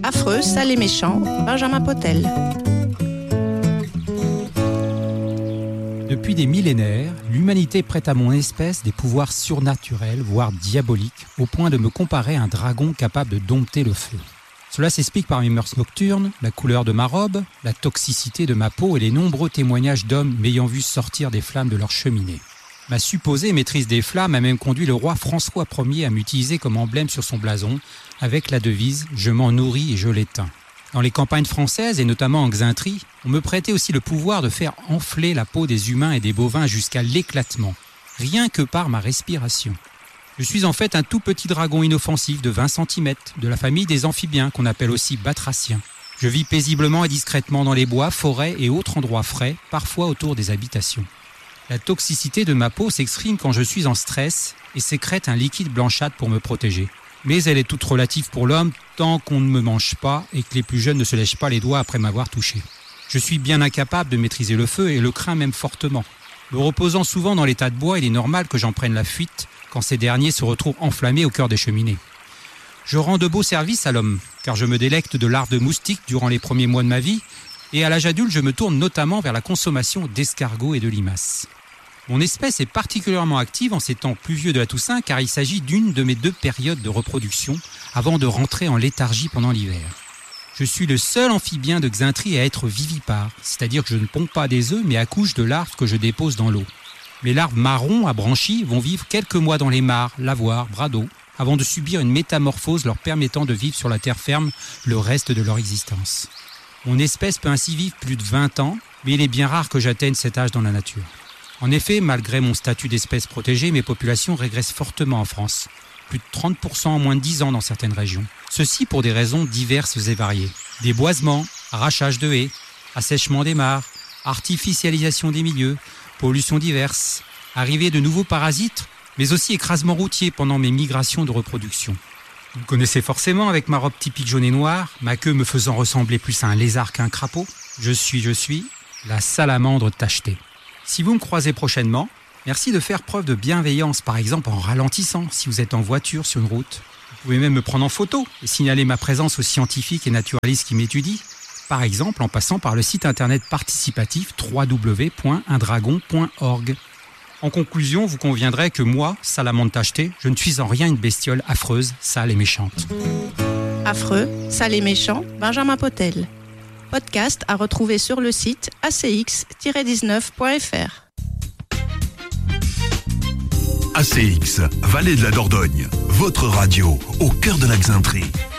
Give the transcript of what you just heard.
Affreux, sale et méchant, Benjamin Potel. Depuis des millénaires, l'humanité prête à mon espèce des pouvoirs surnaturels, voire diaboliques, au point de me comparer à un dragon capable de dompter le feu. Cela s'explique par mes mœurs nocturnes, la couleur de ma robe, la toxicité de ma peau et les nombreux témoignages d'hommes m'ayant vu sortir des flammes de leur cheminée. Ma supposée maîtrise des flammes a même conduit le roi François Ier à m'utiliser comme emblème sur son blason, avec la devise « Je m'en nourris et je l'éteins ». Dans les campagnes françaises, et notamment en Xainterie, on me prêtait aussi le pouvoir de faire enfler la peau des humains et des bovins jusqu'à l'éclatement, rien que par ma respiration. Je suis en fait un tout petit dragon inoffensif de 20 cm, de la famille des amphibiens qu'on appelle aussi batraciens. Je vis paisiblement et discrètement dans les bois, forêts et autres endroits frais, parfois autour des habitations. La toxicité de ma peau s'exprime quand je suis en stress et sécrète un liquide blanchâtre pour me protéger. Mais elle est toute relative pour l'homme tant qu'on ne me mange pas et que les plus jeunes ne se lèchent pas les doigts après m'avoir touché. Je suis bien incapable de maîtriser le feu et le crains même fortement. Me reposant souvent dans les tas de bois, il est normal que j'en prenne la fuite quand ces derniers se retrouvent enflammés au cœur des cheminées. Je rends de beaux services à l'homme, car je me délecte de l'art de moustique durant les premiers mois de ma vie, et à l'âge adulte, je me tourne notamment vers la consommation d'escargots et de limaces. Mon espèce est particulièrement active en ces temps pluvieux de la Toussaint, car il s'agit d'une de mes 2 périodes de reproduction, avant de rentrer en léthargie pendant l'hiver. Je suis le seul amphibien de Xainterie à être vivipare, c'est-à-dire que je ne ponds pas des œufs, mais accouche de larves que je dépose dans l'eau. Mes larves marrons à branchies vont vivre quelques mois dans les mares, lavoirs, bras d'eau, avant de subir une métamorphose leur permettant de vivre sur la terre ferme le reste de leur existence. Mon espèce peut ainsi vivre plus de 20 ans, mais il est bien rare que j'atteigne cet âge dans la nature. En effet, malgré mon statut d'espèce protégée, mes populations régressent fortement en France. Plus de 30% en moins de 10 ans dans certaines régions. Ceci pour des raisons diverses et variées. Déboisement, arrachage de haies, assèchement des mares, artificialisation des milieux, pollutions diverses, arrivée de nouveaux parasites, mais aussi écrasement routier pendant mes migrations de reproduction. Vous me connaissez forcément avec ma robe typique jaune et noire, ma queue me faisant ressembler plus à un lézard qu'à un crapaud. Je suis la salamandre tachetée. Si vous me croisez prochainement, merci de faire preuve de bienveillance, par exemple en ralentissant si vous êtes en voiture sur une route. Vous pouvez même me prendre en photo et signaler ma présence aux scientifiques et naturalistes qui m'étudient, par exemple en passant par le site internet participatif www.undragon.org. En conclusion, vous conviendrez que moi, salamandre tachetée, je ne suis en rien une bestiole affreuse, sale et méchante. Affreux, sale et méchant, Benjamin Potel. Podcast à retrouver sur le site acx-19.fr. ACX, Vallée de la Dordogne, votre radio au cœur de la Xainterie.